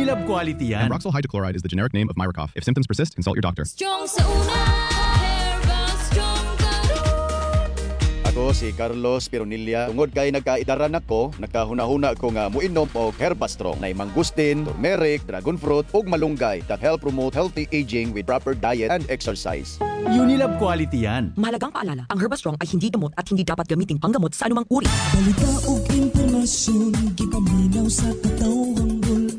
Unilab quality yan. Ambroxol hydrochloride is the generic name of Myracough. If symptoms persist, consult your doctor. Strong sa una, Herbal Strong karon. Ako si Carlos Pironilla. Tungod kay nagkaidaran ako, nagkahuna-huna ko nga muinom og Herbastrong na mangustin, turmeric, dragon fruit ug malunggay that help promote healthy aging with proper diet and exercise. Unilab quality yan. Mahalagang paalala, ang Herbastrong ay hindi gamot at hindi dapat gamitin panggamot sa anumang uri. Balita o impormasyon, gipaminaw sa katawang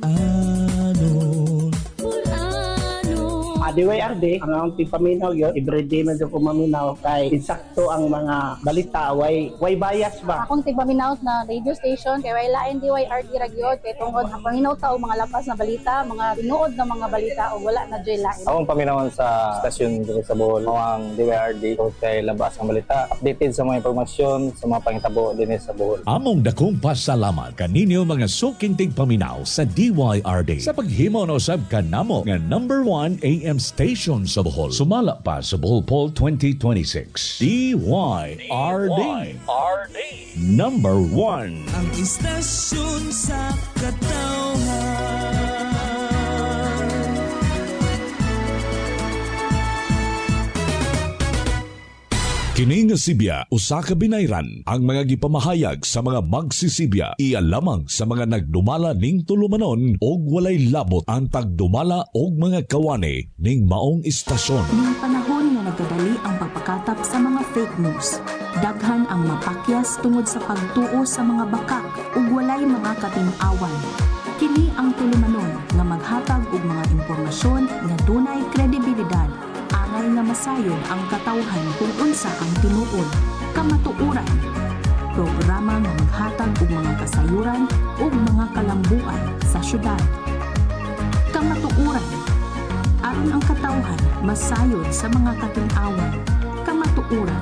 DYRD, ang paminaw yun, everyday medyo kumaminaw kay insakto ang mga balita, way bias ba? Akong tigpaminaw na radio station, kay way lain DYRD ragyod, kay tungod ang paminaw tao, mga lapas na balita, mga tinuod na mga balita, o wala na dyan lain. Akong paminawan sa stasyon dito sa Bohol, ang DYRD, kay labas ang balita, updated sa mga impormasyon, sa mga pangitabo din sa Bohol. Among dakong pasalamat kaninyo mga suking tigpaminaw sa DYRD sa paghimo na usab kanamo nga number 1 AM station sa Bohol. Sumala pa sa Bohol Poll 2026. DYRD. Number 1. Ang istasyon sa katawhan. Kini nga Sibya, usa ka binayran ang mga gipamahayag sa mga magsisibya iya lamang sa mga nagdumala ning tulumanon og walay labot ang pagdumala og mga kawani ning maong istasyon. Ning panahon nga nagkadali ang pagpakatap sa mga fake news. Daghan ang mapakyas tungod sa pagtuo sa mga bakak ug walay mga katin-awan. Kini ang tulumanon nga maghatag og mga impormasyon nga dunay kredibilidad. Angay nga masayon ang katawhan kung unsa ang tinuod, kamatuuran. Programa nga maghatag og mga kasayuran ug mga kalambuan sa syudad. Kamatuuran. Aron ang katawhan masayon sa mga katin-awan. Kamatuuran.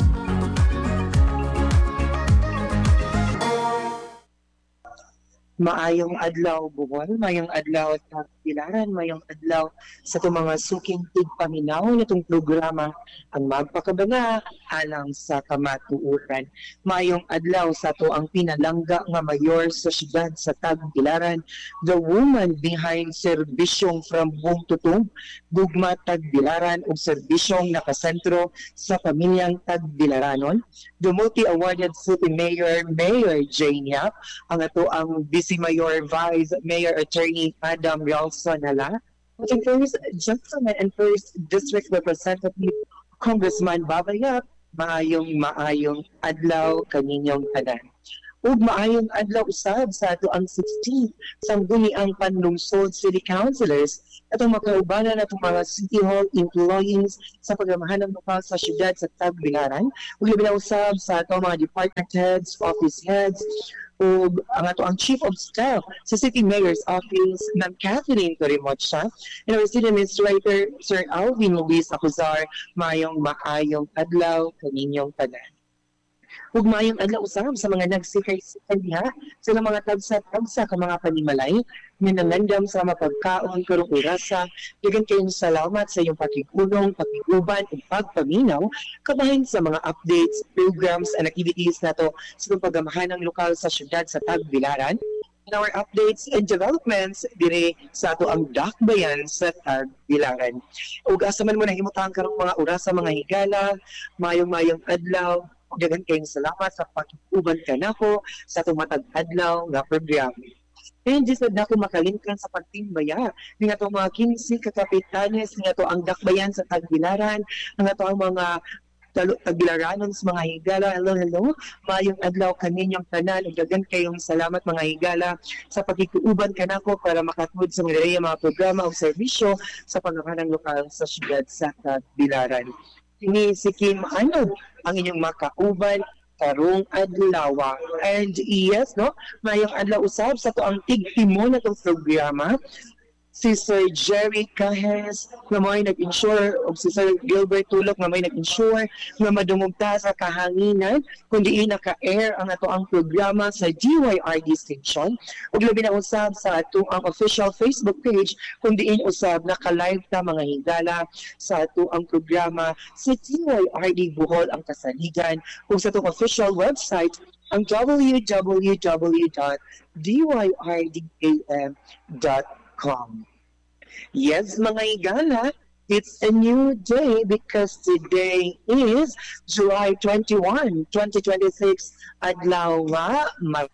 Maayong adlaw Bohol, mayong adlaw sa Pilaran, mayong adlaw sa itong mga suking tigpaminaw nitong programa ang magpakabanga alang sa kamatuuran. Mayong adlaw sa ito ang pinalangga nga mayor sa siyudad sa Tagbilaran, the woman behind serbisyong from home to tomb, Gugma Tagbilaran ug serbisyong nakasentro sa pamilyang Tagbilaranon. The multi-awarded city mayor, Mayor Jane Yap, ang ito ang Vice Mayor Vice Mayor Attorney Adam Ralston Hala, at ang First Gentleman and First District Representative Congressman Babayap, maayong adlaw kaninyong tanan. Ug maayong adlaw usab sa ato ang 16th sangguniang panlungsod city councilors atong makaubanan atong mga City Hall employees sa pagamahanang lokal sa syudad sa Tagbilaran. Ug labi na usab sa ato mga department heads, office heads, ug ang Chief of Staff sa City Mayor's Office, Ma'am Catherine Torimocha, and our City Administrator, Sir Alvin Luis Acuzar, maayong adlaw kaninyong tanan. Ug maayong adlaw usab sa mga nagsikay-sikay diha sila mga tagsa-tagsa ka mga panimalay nga nanandam sa mapagkaon karong orasa. Daghang kayong salamat sa iyong pakigulong, pakiguban ug pagpaminaw kabahin sa mga updates, programs and activities nato sa pagamahanang lokal sa syudad sa Tagbilaran. And our updates and developments dire sa ato ang dakbayan sa Tagbilaran. Ug asa man mo nahimutang karong mga orasa mga higala, mayong adlaw. Daghang kayong salamat sa pakikuban kanako sa tumatag adlaw nga programa. And just na ako makalingkan sa pagtimbaya ng ato mga 15 kakapitanes ng ato ang dakbayan sa Tagbilaran, ang ato ang mga Tagbilaranon sa mga higala. Hello. Mayong adlaw kaninyong tanan. Daghang kayong salamat mga higala sa pagkikuuban kanako para makatud sa mga programa o serbisyo sa pagamahanang lokal sa syudad sa Tagbilaran. Kini si Kim Anod ang inyong makauban karong adlaw. And yes, no, mayong adlaw usab sa to ang tigtimon na itong programa. Si Sir Jerry Cajes na may nag-insure o si Sir Gilbert Tulok na may nag-insure na madumugta sa kahanginan kundi naka-air ang ato ang programa sa DYRD station. Ug labi na usab sa ato ang official Facebook page kundi usab naka-live ta mga higala sa ato ang programa sa DYRD Bohol ang kasaligan ug sa atong official website ang www.dyrddam.com. gmail.com. Yes, mga igala, it's a new day because today is July 21, 2026, adlaw nga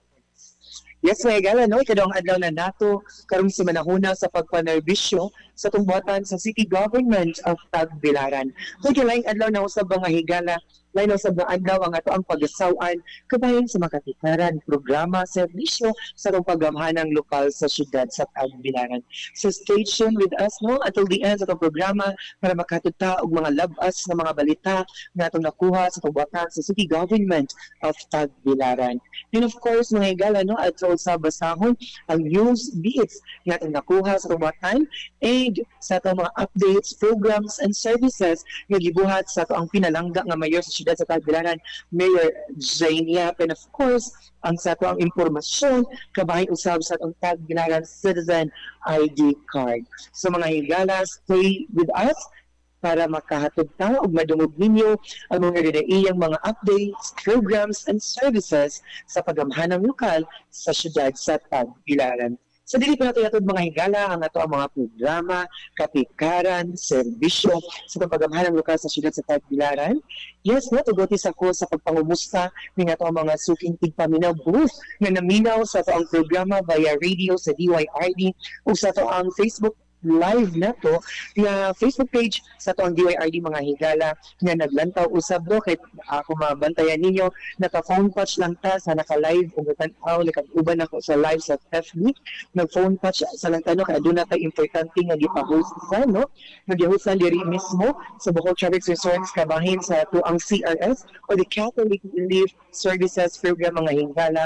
Yes, mga igala, no? Ikadawang adlaw na nato karong si manahuna sa pagpanerbisyo sa tungbuatan sa City Government of Tagbilaran. Kaya laing adlaw na usab mga higala, lain usab nga adlaw ang ato ang pagasawan kabahin sa makatikaran programa serbisyo sa paggamhanang lokal sa syudad sa Tagbilaran. So stay tuned with us no until the end sa itong programa para makatuta og mga labas na mga balita na atong nakuha sa tungbuatan sa City Government of Tagbilaran. And of course, mga higala, no, at sa basahon ang news beats nga atong nakuha sa tungbuatan and sa atong mga updates, programs, and services nga gibuhat sa ato ang pinalangga nga mayor sa syudad sa Tagbilaran, Mayor Jane Yap, and of course, ang sa ato ang impormasyon kabahin usab sa atong Tagbilaran Citizen ID card. So mga higala, stay with us para makahatod ta og madungog ninyo ang mga dinaiyang mga updates, programs, and services sa pagamhanang lokal sa syudad sa Tagbilaran. Sa dili pa natin atod mga higala ang ato ang mga programa, kapikaran, serbisyo sa pagamhanang lokal sa syudad sa Tagbilaran. Yes, no, tugotis ako sa pagpangumusta ng ato ang mga suking tigpaminaw booth na naminaw sa ato ang programa via radio sa DYRD o sa ato ang Facebook live na to na Facebook page sa to ang DYRD mga higala nga naglantaw usab do kay ako mabantayan ninyo naka-phone patch lang ta sa naka-live ug tan-aw uban ako sa live sa FB nag-phone patch sa lang tanong kay aduna kay importante nga gipa-host sa no nag-host diri mismo sa Bohol Traffic Resorts kabahin sa to ang CRS or the Catholic Relief Services Program mga higala.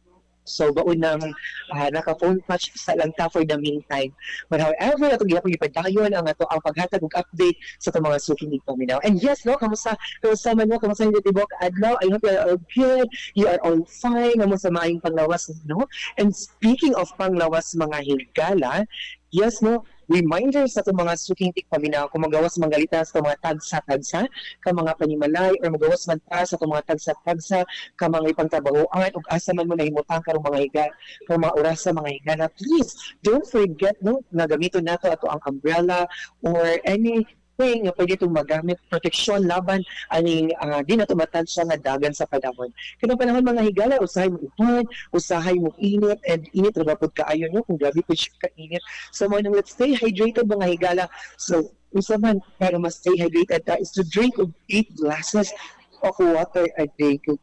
So, baon ng naka-phone patch sa langta for the meantime. But however, ito gihapon ipadayon ang ato ang paghatag ug update sa itong mga suking tigpaminaw. And yes, no, kamusta man mo, kamusta yung tibok adlaw? I hope you are all good, you are all fine, nga mo sa maayong panglawas, no? And speaking of panglawas mga higala, yes, no, reminder sa itong mga suking tigpaminaw kung magawas manggalita sa itong mga tagsa-tagsa ka mga panimalay or magawas man ta sa itong mga tagsa-tagsa ka mga ipangtrabahoan o asa man mo na himutang karong mga higa karong mga oras sa mga higa na please don't forget no na gamiton nato ato ang umbrella or any nga pwede itong magamit proteksyon laban aning di na tumatansya nga dagan sa panahon. Kaya panahon mga higala, usahay mo upan, usahay mo init, and init rabapod kaayo nyo kung grabe po siya kainit. So mga let's stay hydrated mga higala. So usaman para mas stay hydrated is to drink of 8 glasses of water a day. Kung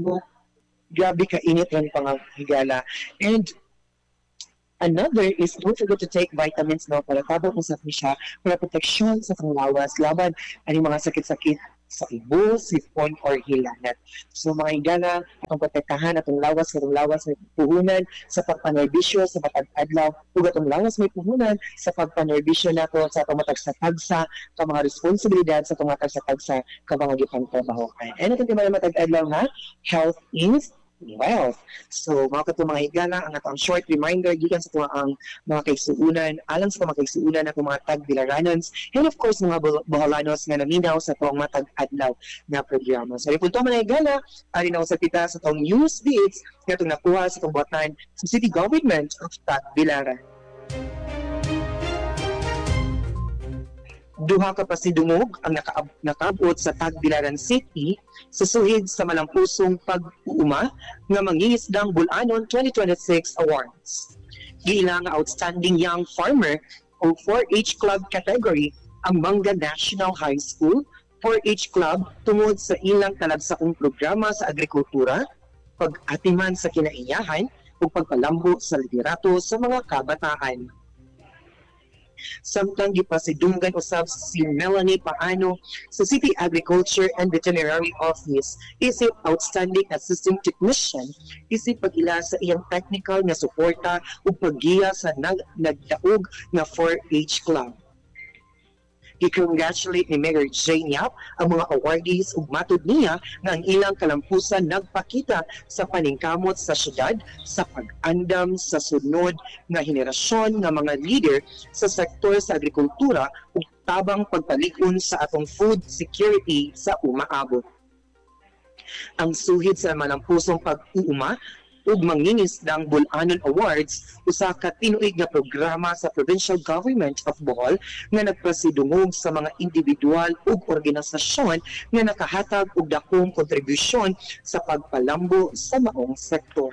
grabe kainit lang pang higala. And another is don't forget to take vitamins no para tabang usap ni siya para proteksyon sa panglawas laban ang mga sakit-sakit sa ibo, sipon, or hilanat. So mga higala, atong protektahan atong lawas may puhunan sa pagpanerbisyo sa matag adlaw ug atong lawas may puhunan sa pagpanerbisyo nato sa atong matag sa tagsa ka mga responsibilidad sa atong matag sa tagsa ka mga gipangtrabahoan. And atong matag adlaw ha, health is wealth. So, mga katong mga higala, ang atong short reminder gikan sa ang mga kaigsuunan, alang sa mga kaigsuunan na mga Tagbilaranons, and of course, mga Boholanos nga naminaw sa itong matag adlaw na programa. So, punto mga higala, alinaw sa kita sa itong news beats nga itong nakuha sa itong buwatan sa City Government of Tagbilaran. Duha ka pasidungog ang nakaabot sa Tagbilaran City sa suhid sa malampusong pag-uuma nga mangingisdang Bulanon 2026 Awards. Giila nga Outstanding Young Farmer o 4H Club category ang Manga National High School 4H Club tungod sa ilang talagsakong programa sa agrikultura, pag-atiman sa kinaiyahan ug pagpalambo sa liderato sa mga kabataan. Samtang gipasidunggan usab si Melanie Paano sa City Agriculture and Veterinary Office isip Outstanding Assistant Technician isip pag-ila sa iyang technical nga suporta ug paggiya sa nagdaog nga 4H Club. I-congratulate ni Mayor Jane Yap ang mga awardees ug matud niya nga ang ilang kalampusan nagpakita sa paningkamot sa syudad sa pag-andam sa sunod nga henerasyon nga mga leader sa sektor sa agrikultura ug tabang pagpalig-on sa atong food security sa umaabot. Ang suhid sa malampusong pag-uuma ug mangingisdang Bulanon Awards, usa ka tinuig nga programa sa Provincial Government of Bohol nga nagpasidungog sa mga individual ug organisasyon nga nakahatag og dakong kontribusyon sa pagpalambo sa maong sektor.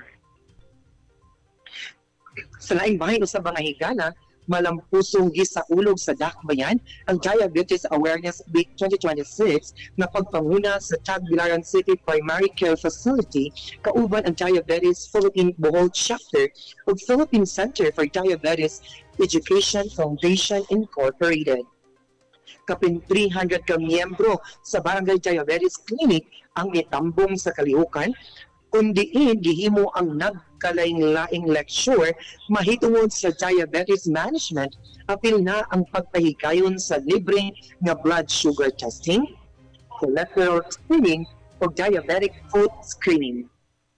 Sa laing bahin usab mga higala, malampusong gisaulog sa dakbayan ang Diabetes Awareness Week 2026 na pagpanguna sa Tagbilaran City Primary Care Facility kauban ang Diabetes Philippine Bohol Chapter ug Philippine Center for Diabetes Education Foundation Incorporated. Kapin 300 ka miyembro sa Barangay Diabetes Clinic ang mitambong sa kalihukan, kundiin gihimo ang nagkalaing-laing lecture mahitungod sa diabetes management, apil na ang pagpahikayon sa libre nga blood sugar testing, cholesterol screening o diabetic foot screening.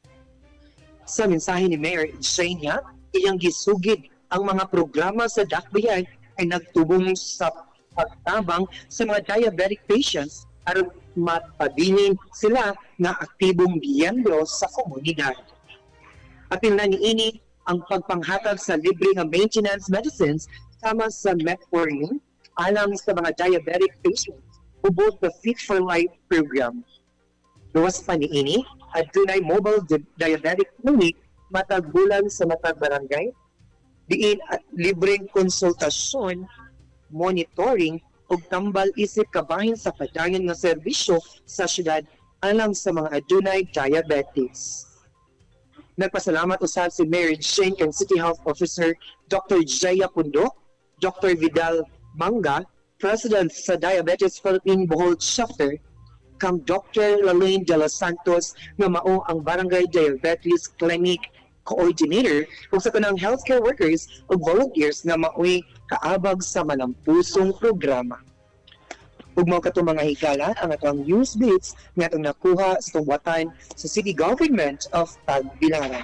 Sa mensahe ni Mayor Xenia, iyang gisugid ang mga programa sa dakbayan ay nagtubong sa pagtabang sa mga diabetic patients aron mapabilin sila nga aktibong miyembro sa komunidad. Apil na niini ang pagpanghatag sa libre nga maintenance medicines sama sa metformin alang sa mga diabetic patients ubos the Fit for Life program. Luwas pa niini, adunay mobile diabetic clinic matag bulan sa matag barangay, diin at libreng konsultasyon, monitoring ug tambal isip kabahin sa padayon nga serbisyo sa syudad alang sa mga adunay diabetes. Nagpasalamat usab si Mayor Jane and City Health Officer Dr. Jaya Pundo, Dr. Vidal Manga, President sa Diabetes Philippine Bohol Chapter, kang Dr. Lalaine de los Santos nga mao ang Barangay Diabetes Clinic Coordinator ug sa kanang healthcare workers ug volunteers nga mao'y kaabag sa malampusong programa. Ug mao kato mga higala ang atong news beats nga atong nakuha sa tungwatan sa City Government of Tagbilaran.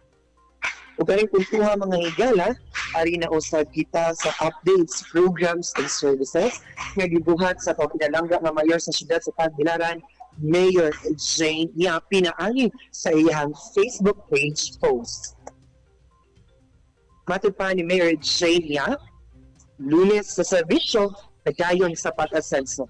Ug kaning puntuha mga higala, ari na usab kita sa updates, programs and services nga gibuhat sa pagpinalangga nga mayor sa siyudad sa Tagbilaran, Mayor Jane niya pinaani sa iyang Facebook page post. Matod pa ni Mayor Jane niya, Lunes sa serbisyo, padayon sa pag-asenso.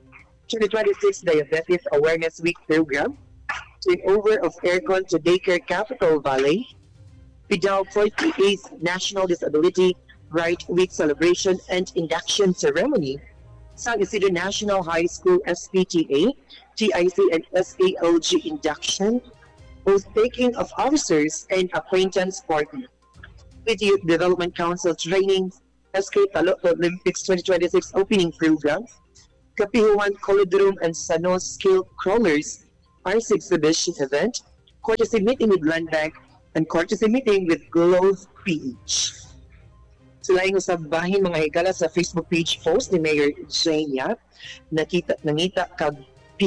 2026 Diabetes Awareness Week program, takeover of aircon to daycare Capital Valley, PIDAO 48th National Disability Right Week celebration and induction ceremony, San Isidro National High School SPTA, TIC and SALG induction, both taking of officers and acquaintance party, with Youth Development Council training, SK Talok Olympics 2026 opening program, Kapihuan Colodrome and Sanos Scale Crawlers Arts Exhibition event, courtesy meeting with Land Bank, and courtesy meeting with Globe PH. Sila yung usab bahin mga higala sa Facebook page post ni Mayor Xenia, nangita kag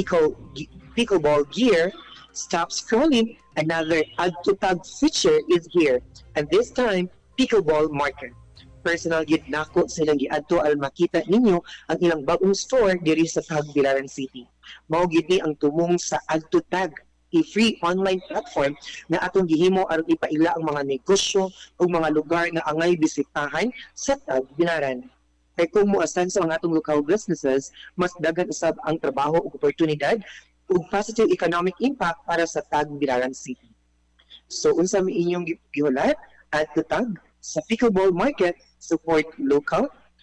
pickleball gear, stop scrolling, another add-to-tag feature is here, and this time, pickleball marker. Personal gid nako silang giadto al makita ninyo ang ilang bagong store diri sa Tagbilaran City. Mao gid ni ang tumong sa add-to-tag, a free online platform na atong gihimo aron ipaila ang mga negosyo o mga lugar na angay bisitahan sa Tagbilaran. Kay kung muasan sa mga atong local businesses, mas daghan usab ang trabaho ug oportunidad ug positive economic impact para sa Tagbilaran City. So unsa mi inyong gihulat at tag sa pickleball market, support local,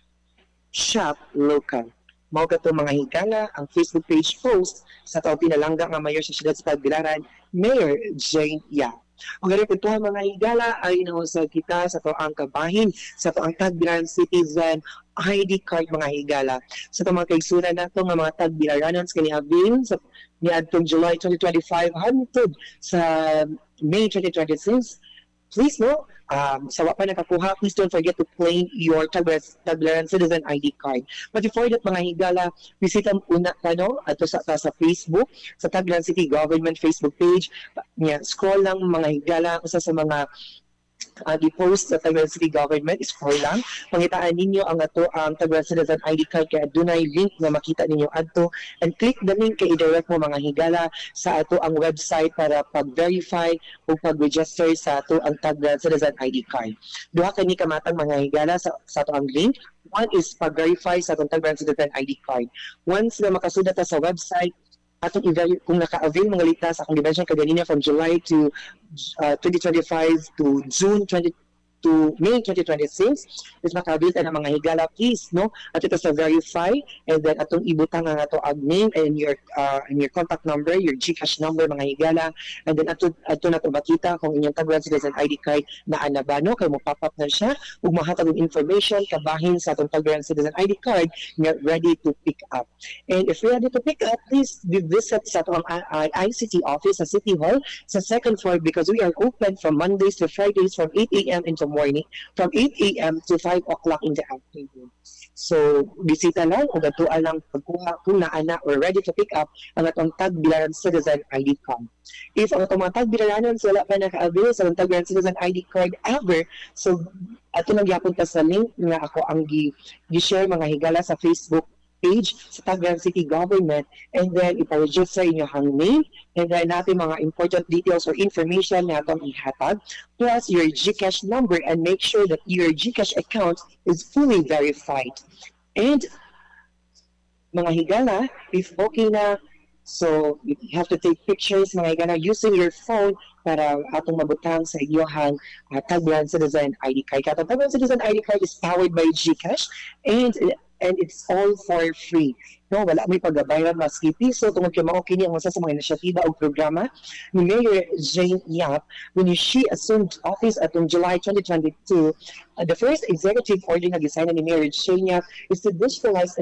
shop local. Mao kato mga higala ang Facebook page post sa taong pinalangga nga mayor sa siyudad sa Tagbilaran, Mayor Jane Ya. Ang ganito ito mga higala ay nausag kita sa toang kabahin sa toang Tagbilaran Citizen ID card mga higala. Sa itong mga kaigsunan nato nga mga Tagbilaranans kanihabin sa niadtong July 2025 hangtod sa May 2026. Please no, sa wa pa nakakuha, please don't forget to claim your Tagbilaran Citizen ID card. But before that mga higala, bisita una no ato sa Facebook, sa Tagbilaran City Government Facebook page. Scroll lang mga higala usa sa mga ang i-post sa Tagbilaran City Government is for lang. Pangitaan ninyo ang ato ang Tagbilaran Citizen ID card kaya dunay link na makita ninyo adto and click the link kay i-direct mo mga higala sa ato ang website para pag-verify o pag-register sa ato ang Tagbilaran Citizen ID card. Duha kani kamatang mga higala sa ato ang link. One is pag-verify sa atong Tagbilaran Citizen ID card. Once na makasudat sa website, atong kung naka-avail mga lita sa akong gimension kaganina from July to 2025 to June 20 to May 2026 is maka-avail ng mga higala, please, no? At ito sa verify and then atong ibutang ang ato ang name and your contact number, your GCash number mga higala, and then ato na to makita kung inyong Tagbilaran Citizen ID card na ba, no? Kay mo pop up na siya ug mahatag og information kabahin sa atong Tagbilaran Citizen ID card nga ready to pick up. And if ready to pick up, please visit sa atong ICT office sa City Hall sa second floor because we are open from Mondays to Fridays from 8 a.m. into morning, from 8 a.m. to 5 o'clock in the afternoon. So, bisita lang o gatuan lang pagkuha kung naana or ready to pick up ang atong Tagbilaran Citizen ID card. If ang atong mga Tagbilaranon wala pa naka-avail sa Tagbilaran Citizen ID card ever, so ato nang gyapon ta sa link nga ako ang gi-share mga higala sa Facebook page sa Tagbilaran City Government and then ipa-register inyong name and then natin mga important details or information na itong ihatag plus your GCash number and make sure that your GCash account is fully verified. And mga higala, if okay na, so you have to take pictures mga higala using your phone para atong mabutang sa iyohang Tagbilaran Citizen ID card. Katong Tagbilaran Citizen ID card is powered by GCash and it's all for free. No, wala may pagabayaran maski piso tungod kay mao kini ang usa sa mga inisyatiba o programa ni Mayor Jane Yap when she assumed office atong July 2022. The first executive order nga gisign ni Mayor Jane Yap is to digitalize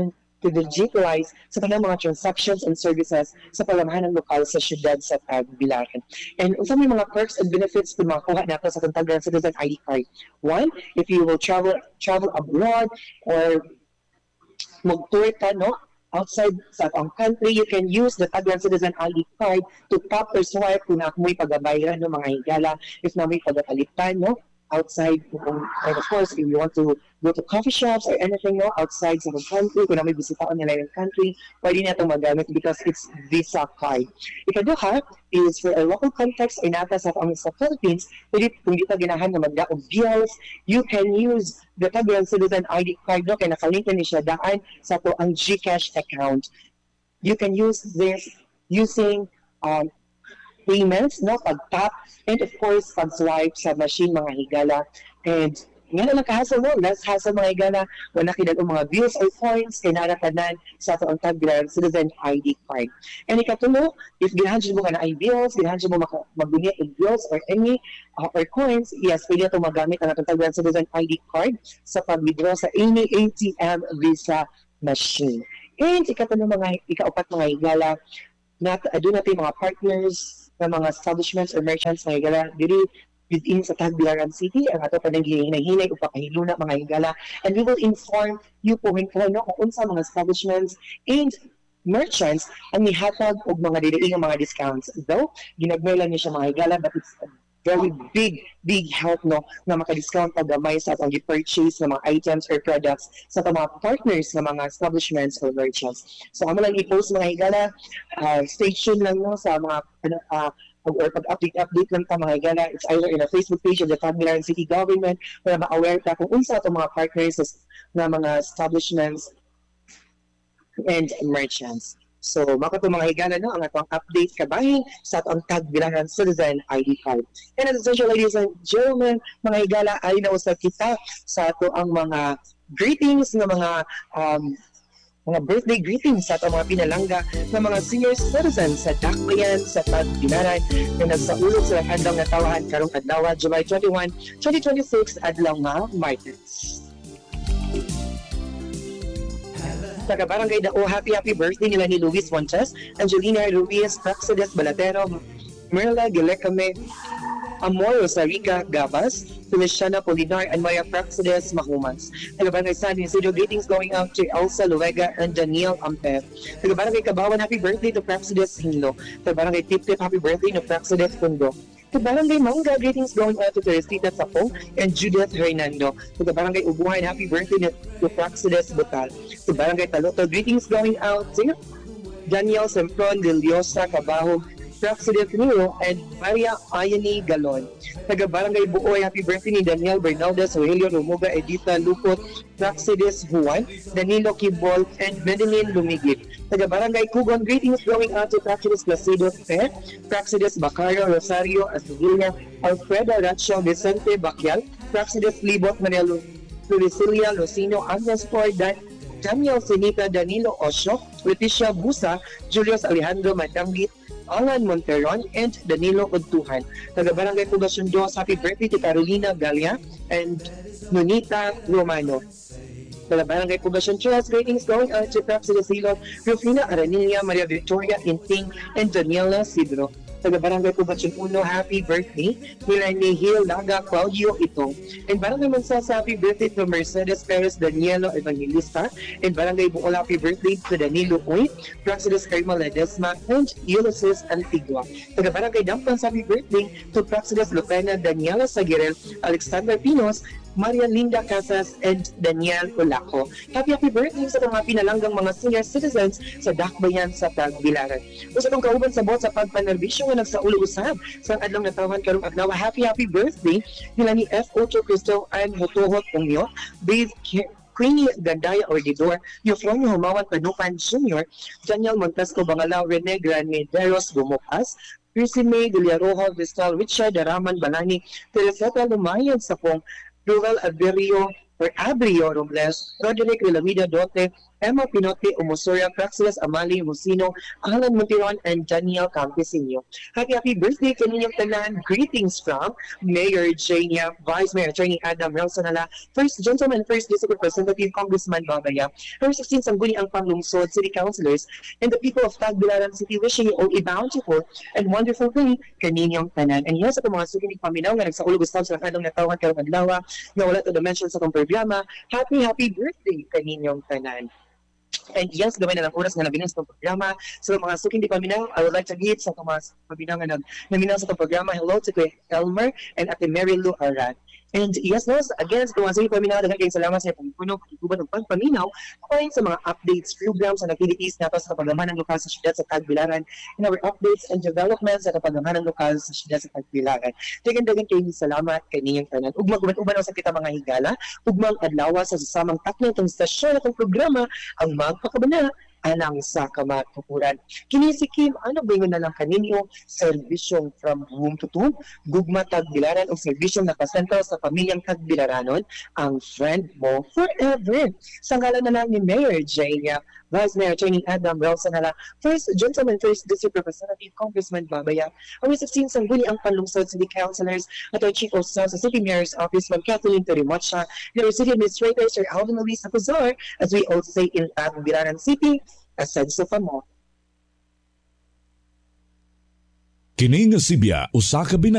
sa tanang mga transactions and services sa palamahanan lokal sa syudad sa Tagbilaran. And unsa may mga perks and benefits kung makuha nato sa Tagbilaran Citizen ID card? One, if you will travel abroad or mag-tour ka, no? Outside sa ang country, you can use the Tagbilaran Citizen ID card to tap or swipe kung may pagabayaran no mga higala, if na may pagapalitan, no? Outside, and of course, if you want to go to coffee shops or anything no, outside sa country, kung na may bisitaon nila yung country, pwede na itong magamit because it's Visa card. Ikaduha is for a local context ay nata sa Philippines, pwede kung dito ginahan na magdaog bills, you can use the Tagbilaran Citizen ID card no, kaya nakalink na siya daan sa to ang GCash account. You can use this using payments, no, pag-tap, and of course, pag-swipe sa machine mga higala. And nga na nagkahasal mo, less hassle mga higala, wala kinag mga bills or points, kaya naratanan sa ito ang Tagbilaran Citizen ID card. And ikatulo, if ginahan mo ka na ay bills, ginahan mo magbunyi ng bills or any or coins, yes, pwede ito magamit ang itong Tagbilaran Citizen ID card sa pag-withdraw sa any ATM Visa machine. And ikaupat mga higala, doon natin mga partners ng mga establishments or merchants mga higala diri within sa Tagbilaran City ang ato panang hinay o pakahiluna mga higala, and we will inform you po kung unsa mga establishments and merchants ang nihatag og mga dili mga discounts. Though ginagmay lang niya siya mga higala, but it's very big help no na maka-discount pagamay sa atong i-purchase ng mga items or products sa mga partners ng mga establishments or merchants. So amo lang i-post mga higala, stay tuned lang no sa mga or pag-update lang ta mga higala. It's either in a Facebook page of the Tagbilaran City Government para ma-aware ta kung unsa atong mga partners na mga establishments and merchants. So, makato mga higala no, ang atong update kabahin sa atong Tagbilaran Citizen ID card. And as essential, ladies and gentlemen, mga higala, ay nausap kita sa ato ang mga greetings ng mga birthday greetings sa atong mga pinalangga ng mga senior citizens sa Dakbayan sa Tagbilaran na nasa ulog sa handang natawahan karong adlaw July 21, 2026 adlaw nga Martes. Taga Barangay Dao, happy birthday nila ni Luis Montes, Angelina Ruiz, Praxedes Balatero, Merla Gilecame, Amor Rosarica Gabas, Feliciana Polinar, and Maya Praxedes Mahumas. Taga Barangay San Isidro, greetings going out to Elsa Luega and Daniel Amper. Taga Barangay Kabawan, happy birthday to Praxedes Hinlo. Taga Barangay Tip-Tip, happy birthday to Praxedes Pundo. Sa Barangay Mangga, greetings going out to Teresita Sapong and Judith Hernando. Sa Barangay Ubuhan, happy birthday to Praxides Butal. Sa Barangay Taloto, greetings going out to Daniel Sempron Liliosa Cabaho, Praxides Nilo, and Maria Ayani Galon. Taga Barangay Buoy, happy birthday ni Daniel Bernaldez, Rogelio Romuga, Edita Lupot, Praxides Juan, Danilo Kibol, and Madeline Lumigit. Taga Barangay Kugon, greetings going out to Praxides Placido Fe, Praxides Bacario, Rosario Asudilla, Alfredo Rachel Vicente Baquial, Praxides Libot, Manelo Pluricilia Lucino, Agnes Fordan, Daniel Sinita, Danilo Osho, Leticia Busa, Julius Alejandro Matangit, Alan Monteron, and Danilo Untuhan. Taga Barangay Pugason 2, happy birthday to Carolina Galia and Nonita Romano. Taga Barangay Pugason 3, greetings going out to Praxides Silon, Rufina Aranilla, Maria Victoria Inting, and Daniela Sidro. Taga Barangay Pugason 1, happy birthday nila ni Hil Laga Claudio Itong. And Barangay Mansas, happy birthday to Mercedes Perez Danielo Evangelista. And Barangay Buol, happy birthday to Danilo Uy, Praxides Carma Ledesma, and Ulysses Antigua. Taga Barangay Dampans, happy birthday to Praxides Lucena Daniela Sagirel, Alexander Pinos, Maria Linda Casas, and Daniel Olaco. Happy birthday sa mga pinalanggang mga senior citizens sa Dakbayan sa Tagbilaran. Usa tong kauban sa bot sa pagpanerbisyo nga nagsaulo usab sa adlong natawan karong adlaw. Happy birthday nila ni F. Crystal and Hotohot Ungyo, Dave Queenie Gandaya Ordidor, Eufronio Humawan Panupan Jr., Daniel Montesco Bangalao, Rene Granideros Bumukas, Prisime Guliarojo Vistal, Richard Daraman Balani, Tereseta Lumayan Sapong, Ruel Abrio Robles, Roderick Vilamida Dote, Emma Pinote Umusoria, Praxides Amali Musino, Alan Montiron, and Daniel Campesino. Happy birthday kaninyong tanan. Greetings from Mayor Jania, Vice Mayor Attorney Adam Relsanala, First Gentleman, First District Representative Congressman Babaya, First 16 Sangguni ang Panglungsod, City Councilors, and the people of Tagbilaran City wishing you all a bountiful and wonderful day kaninyong tanan. And yes, sa mga sukinig paminaw nga nagsaulog Gustav sa kanong natawan karong adlaw nga wala to the mention sa itong programa. Happy birthday kaninyong tanan. And yes, gawin na ng oras nga nabilang sa itong programa. So mga suking di paminaw, I would like to give sa mga paminaw nga naminaw sa itong programa. Hello to Kuya Elmer and Ate Mary Lou Aran. And yes, again, sa mga suking paminaw, daghang kayong salamat sa pagpuno, pagkuban ng pagpaminaw, kapain sa mga updates, programs, and activities nato sa kapagaman ng lokal sa siyudad sa Tagbilaran, and our updates and developments sa kapagaman ng lokal sa siyudad sa Tagbilaran. Daghang kayong salamat kay ninyong tanan. Ugmag-uban sa kita mga higala, ugmang adlaw sa sasamang takno itong stasyon at programa, ang magpakabana alang sa kamatukuran. Kini si Kim, ano ba yung na lang kaninyo? Serbisyong from home to tomb, gugma Tagbilaran o serbisyong nakasentro sa pamilyang Tagbilaranon, ang friend mo forever. Sa ngalan na lang ni Mayor Jania, Vice Mayor Attorney Adam Relsanala, First Gentleman, First District Representative Congressman Babaya, ang 16 Sangguni ang Panlungsod City Councilors at our Chief of Staff sa City Mayor's Office, Ma'am Kathleen Torimacha, and our City Administrator, Sir Alvin Luis Apuzar, as we all say in Tagbilaran City, a sense of amor. Kini nga Sibya, usa ka